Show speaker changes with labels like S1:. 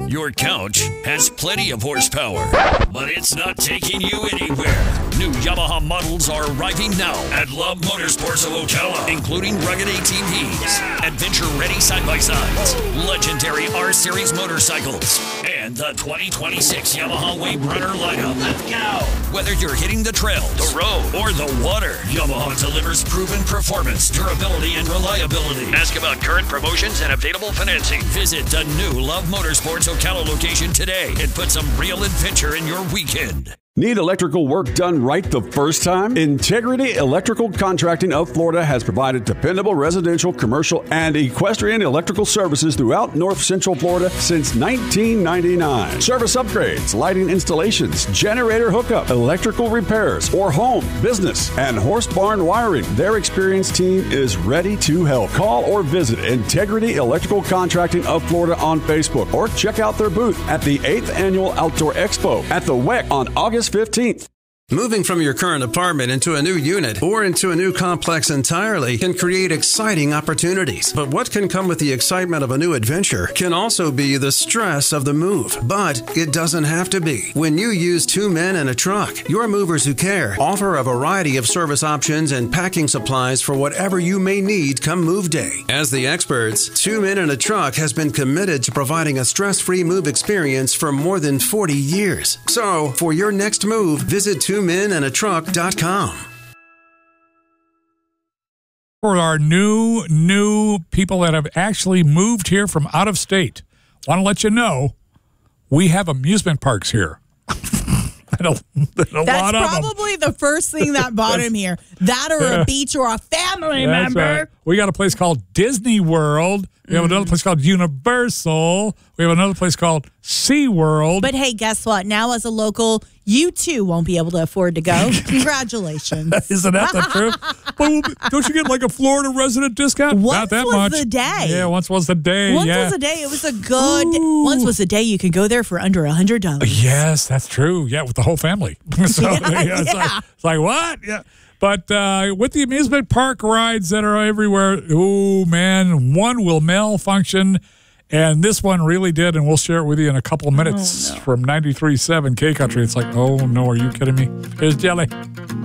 S1: Your couch has plenty of horsepower, but it's not taking you anywhere. New Yamaha models are arriving now at Love Motorsports of Ocala, including rugged ATVs, adventure-ready side-by-sides, legendary R-Series motorcycles, and the 2026 Yamaha Wave Runner lineup. Let's go! Whether you're hitting the trails, the road, or the water, Yamaha delivers proven performance, durability, and reliability. Ask about current promotions and available financing. Visit the new Love Motorsports Ocala location today and put some real adventure in your weekend.
S2: Need electrical work done right the first time? Integrity Electrical Contracting of Florida has provided dependable residential, commercial, and equestrian electrical services throughout North Central Florida since 1999. Service upgrades, lighting installations, generator hookup, electrical repairs, or home, business, and horse barn wiring. Their experienced team is ready to help. Call or visit Integrity Electrical Contracting of Florida on Facebook or check out their booth at the 8th Annual Outdoor Expo at the WEC on August 15th.
S3: Moving from your current apartment into a new unit or into a new complex entirely can create exciting opportunities. But what can come with the excitement of a new adventure can also be the stress of the move. But it doesn't have to be. When you use 2 men and a truck, your movers who care offer a variety of service options and packing supplies for whatever you may need come move day. As the experts, 2 Men and a Truck has been committed to providing a stress-free move experience for more than 40 years. So, for your next move, visit 2menandatruck.com.
S4: For our new people that have actually moved here from out of state, want to let you know we have amusement parks here. That's
S5: probably the first thing that brought him here. That or a beach or a family member.
S4: Right. We got a place called Disney World. We have another place called Universal. We have another place called SeaWorld.
S5: But hey, guess what? Now as a local, you too won't be able to afford to go. Congratulations.
S4: Isn't that the truth? But don't you get like a Florida resident discount? Not that much.
S5: Once was the day.
S4: Yeah, once was the day.
S5: Once was the day. It was a good. Once was the day you could go there for under $100.
S4: Yes, that's true. Yeah, with the whole family. So it's like what? Yeah. But with the amusement park rides that are everywhere, oh, man, one will malfunction, and this one really did, and we'll share it with you in a couple of minutes from 93.7 K Country. It's like, oh, no, are you kidding me? Here's Jelly.